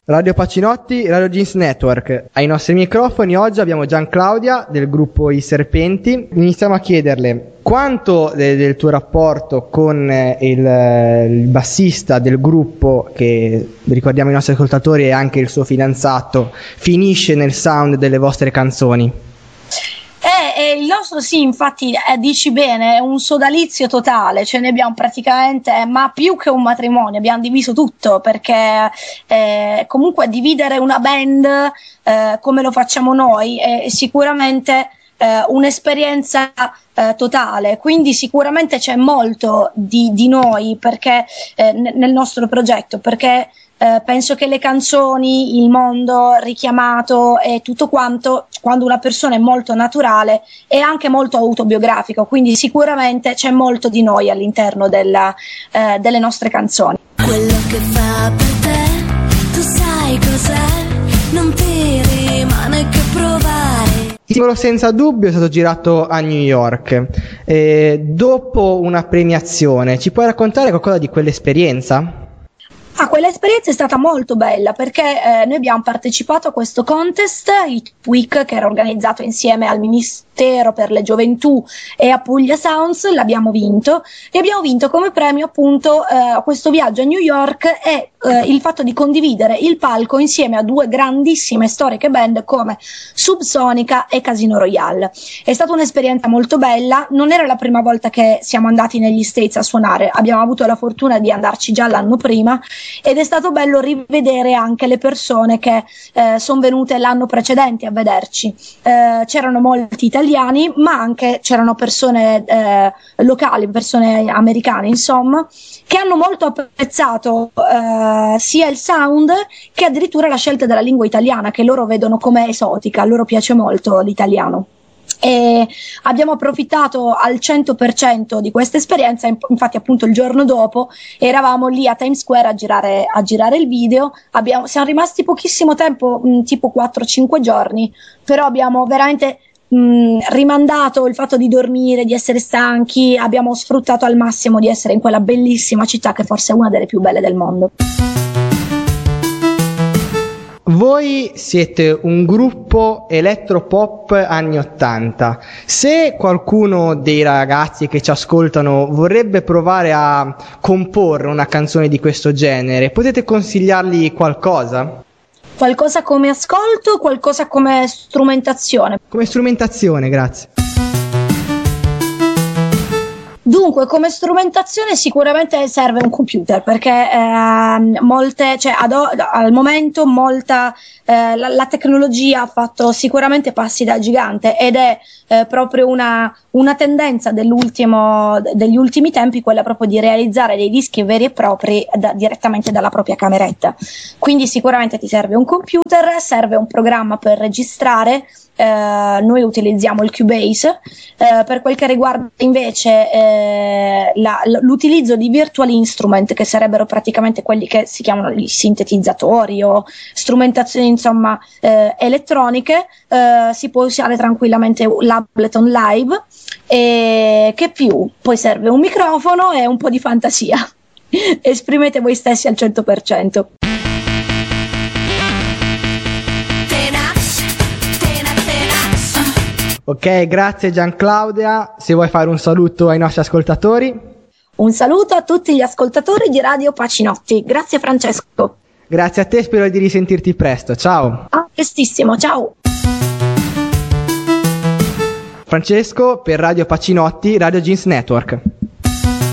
Radio Pacinotti, Radio Jeans Network. Ai nostri microfoni oggi abbiamo Gianclaudia del gruppo I Serpenti. Iniziamo a chiederle quanto del tuo rapporto con il bassista del gruppo, che ricordiamo ai nostri ascoltatori è anche il suo fidanzato, finisce nel sound delle vostre canzoni. Il nostro sì, infatti dici bene, è un sodalizio totale, cioè ne abbiamo praticamente, ma più che un matrimonio, abbiamo diviso tutto, perché comunque dividere una band come lo facciamo noi è sicuramente un'esperienza totale, quindi sicuramente c'è molto di noi perché nel nostro progetto, perché penso che le canzoni, il mondo richiamato e tutto quanto, quando una persona è molto naturale, è anche molto autobiografico, quindi sicuramente c'è molto di noi all'interno delle nostre canzoni. Quello che fa per te, tu sai cos'è, non ti rimane che provare. Il singolo Senza Dubbio è stato girato a New York. Dopo una premiazione, ci puoi raccontare qualcosa di quell'esperienza? Quell'esperienza è stata molto bella perché noi abbiamo partecipato a questo contest, Hit Week, che era organizzato insieme al Ministero per le Gioventù e a Puglia Sounds. L'abbiamo vinto e abbiamo vinto come premio appunto questo viaggio a New York e il fatto di condividere il palco insieme a due grandissime storiche band come Subsonica e Casino Royale. È stata un'esperienza molto bella, non era la prima volta che siamo andati negli States a suonare, abbiamo avuto la fortuna di andarci già l'anno prima ed è stato bello rivedere anche le persone che sono venute l'anno precedente a vederci. C'erano molti italiani, ma anche c'erano persone locali, persone americane, insomma, che hanno molto apprezzato sia il sound che addirittura la scelta della lingua italiana, che loro vedono come esotica, a loro piace molto l'italiano. E abbiamo approfittato al 100% di questa esperienza. Infatti appunto il giorno dopo eravamo lì a Times Square a girare il video. Siamo rimasti pochissimo tempo, tipo 4-5 giorni, però abbiamo veramente rimandato il fatto di dormire, di essere stanchi, abbiamo sfruttato al massimo di essere in quella bellissima città che forse è una delle più belle del mondo. Voi siete un gruppo elettropop anni 80. Se qualcuno dei ragazzi che ci ascoltano vorrebbe provare a comporre una canzone di questo genere, potete consigliargli qualcosa? Qualcosa come ascolto, qualcosa come strumentazione? Come strumentazione, grazie. Dunque, come strumentazione sicuramente serve un computer, perché al momento la tecnologia ha fatto sicuramente passi da gigante ed è proprio una tendenza degli ultimi tempi, quella proprio di realizzare dei dischi veri e propri direttamente dalla propria cameretta. Quindi sicuramente ti serve un computer, serve un programma per registrare. Noi utilizziamo il Cubase. Per quel che riguarda invece l'utilizzo di virtual instrument, che sarebbero praticamente quelli che si chiamano i sintetizzatori o strumentazioni insomma elettroniche, si può usare tranquillamente l'Ableton Live. E che più? Poi serve un microfono e un po' di fantasia. Esprimete voi stessi al 100%. Ok, grazie Gianclaudia. Se vuoi fare un saluto ai nostri ascoltatori. Un saluto a tutti gli ascoltatori di Radio Pacinotti. Grazie Francesco. Grazie a te, spero di risentirti presto. Ciao. A prestissimo, ciao. Francesco per Radio Pacinotti, Radio Jeans Network.